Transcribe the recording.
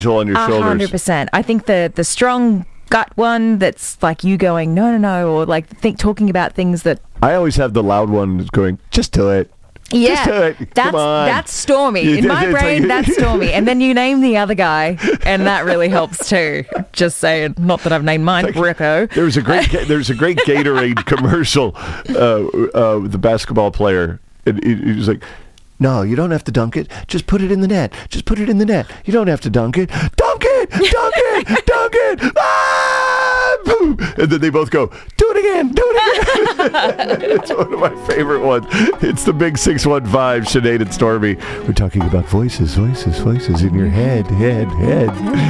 on your shoulders. 100%. I think the strong gut one that's like you going, no, or like talking about things that... I always have the loud one going, just do it. Yeah, just do it. Come on. That's Stormy. In my brain, that's Stormy. And then you name the other guy, and that really helps too. Just saying. Not that I've named mine, Bricko. There's a great Gatorade commercial. The basketball player, he was like, "No, you don't have to dunk it. Just put it in the net. Just put it in the net. You don't have to dunk it. Dunk it! Dunk it! Dunk it! Ah! Boom!" And then they both go, "Do it again! Do it again!" It's one of my favorite ones. It's the Big 615, Sinead and Stormy. We're talking about voices in your head.